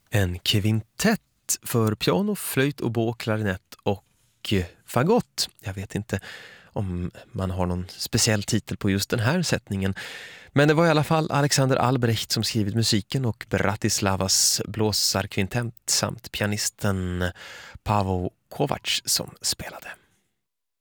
En kvintett för piano, flöjt, oboe, klarinett och fagott. Jag vet inte om man har någon speciell titel på just den här sättningen. Men det var i alla fall Alexander Albrecht som skrivit musiken och Bratislavas blåsarkvintett samt pianisten Paavo Kovacs som spelade.